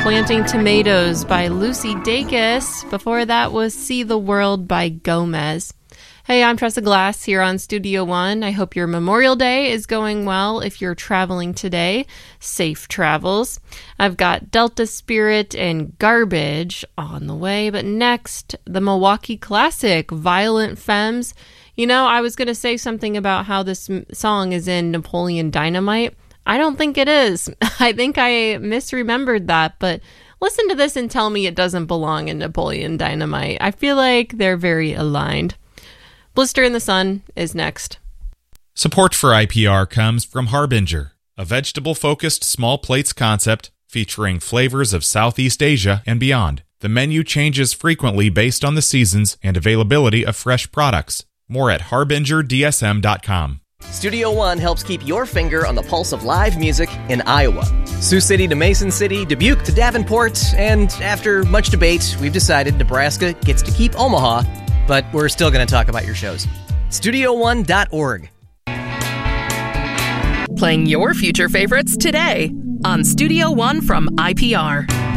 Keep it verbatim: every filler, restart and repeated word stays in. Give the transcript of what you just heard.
Planting Tomatoes by Lucy Dacus. Before that was See the World by Gomez. Hey, I'm Tressa Glass here on Studio One. I hope your Memorial Day is going well. If you're traveling today, safe travels. I've got Delta Spirit and Garbage on the way, but next, the Milwaukee classic, Violent Femmes. You know, I was going to say something about how this song is in Napoleon Dynamite. I don't think it is. I think I misremembered that, but listen to this and tell me it doesn't belong in Napoleon Dynamite. I feel like they're very aligned. Blister in the Sun is next. Support for I P R comes from Harbinger, a vegetable-focused small plates concept featuring flavors of Southeast Asia and beyond. The menu changes frequently based on the seasons and availability of fresh products. More at harbinger d s m dot com. Studio One helps keep your finger on the pulse of live music in Iowa. Sioux City to Mason City, Dubuque to Davenport, and after much debate, we've decided Nebraska gets to keep Omaha, but we're still going to talk about your shows. studio one dot org. Playing your future favorites today on Studio One from I P R.